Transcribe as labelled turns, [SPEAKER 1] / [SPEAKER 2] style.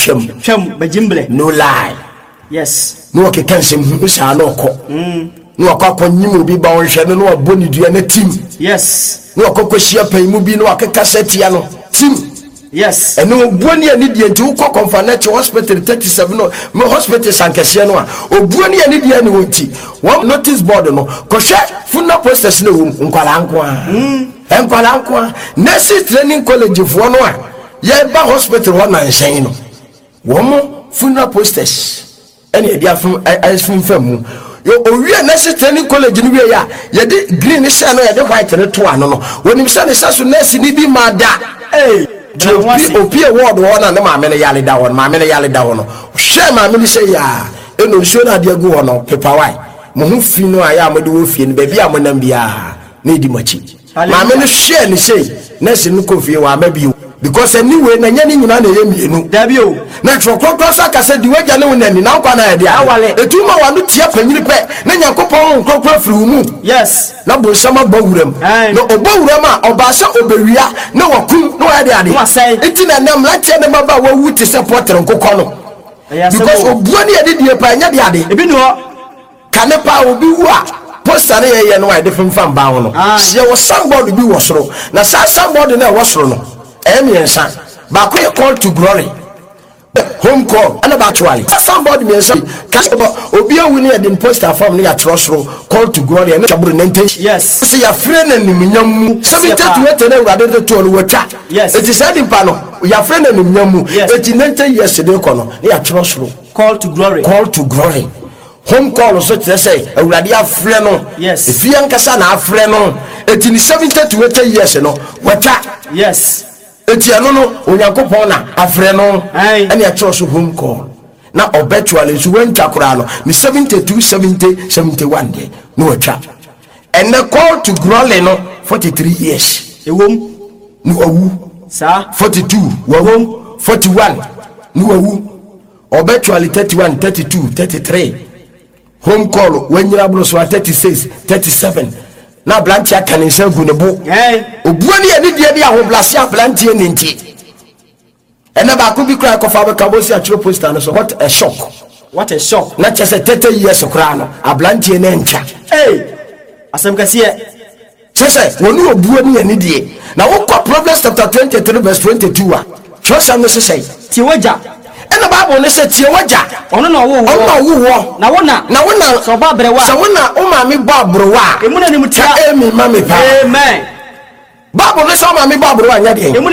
[SPEAKER 1] twam bajimble
[SPEAKER 2] no lie.
[SPEAKER 1] yes
[SPEAKER 2] No ke kansim usa no ko no akwa nyimu bi ba wonhwe no no boni dua na tim
[SPEAKER 1] yes
[SPEAKER 2] no akokohia paimu bi no akeka setia no tim
[SPEAKER 1] yes
[SPEAKER 2] eno buoni ani die nti ukọ Comfort Hospital 37 no me hospital sankese no a obuoni ani die ni wonti one notice board no kohwe funna posters no nkwala nko a nkwala nko a nurse training college fo no a ye ba hospital ho na nsen no wo mo funna posters ene dia fun famu yo owie nurse training college ni wie ya ye de green share no ye de white no to ano no wonim se ne saso nurse ni bi ma da Opie word one na maame ne yale da won maame ne yale da won hwe maame ne say ya eno nsuo na de agu hono pepa wai mo hu fi no aya mo de wo fie ne ba bia mo nam bia na di machi maame ne hwe ne say na se no kofie wa ma bi because anyway na nya ni nyina na ye mienu da bi o na trokro saka se di waja ne wonani na kwa na ya dia etuma wa no tia panyini pe na Yakopon krokro firi mu yes na bo sama bawuram no obawuram a obasa obewia na wakum na wa de ade enti na nam lati na baba wa wuti support nkokọ no because obuani ade die pa nya de ade ebi no kanepa obi wu a poster na ye no wa de fimfam ba ho no se wo somebody bi wo soro na sa somebody na wo soro no emiensa ba ko call to glory home call and actually somebody me say obi awuni e dem poster form na ya trosro call to glory and chaburu nente yes say ya friend and nimnyam 72 na urade to no wata yes it is said in pano ya friend and nimnyam 89 yesterday kono na ya trosro call to glory home call so to say urade ya friend no yes if you ankasa na friend no 72 years no wata yes etiano no Yakopon na afre no ene ya church home call na obitually so wenta kura no ni 72 70 71 de no watcha and the call to glory no 43 years ewom no awu sa 42 wawom 41 no awu obitually 31 32 33 home call wenyira bro so 36 37 na blantia kanisa gunebo obuani ani die dia ho blasia blantia nenti ena ba ko bi kra ko fa be kabosi a chiro poster no so what a shock na chese 30 years kra no a blantia na ntia asem kase chese wonu obuani ani die na wo ko Proverbs chapter 23 verse 22 a chose am no say ti waja ena Bible ne say tie waja ono na wo na wona so ba brewa so wona o ma me ba browa emu na ni mutia amen Bible ne say o ma me ba browa nya de